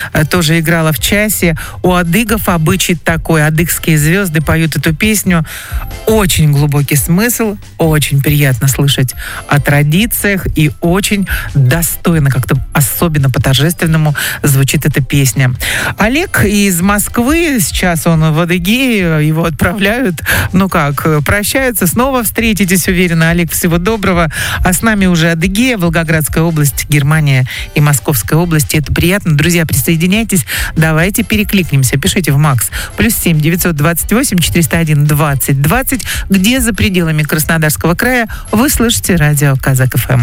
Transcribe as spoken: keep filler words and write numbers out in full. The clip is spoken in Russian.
тоже играла в часе. У адыгов обычай такой. Адыгские звезды поют эту песню. Очень глубокий смысл, очень приятно слышать о традициях и очень достойно, как-то особенно по-торжественному звучит эта песня. Олег из Москвы, сейчас он в Адыгее, его отправляют, ну как, прощаются, снова встретитесь, уверена. Олег, всего доброго. А с нами уже Адыгея, Волгоградская область, Германия и Московская области. Это приятно. Друзья, присоединяйтесь, давайте перекликнемся. Пишите в МАКС. Плюс семь девятьсот двадцать восемь четыреста один двадцать двадцать, где за пределами Краснодарского края вы слышите радио Казак эф эм.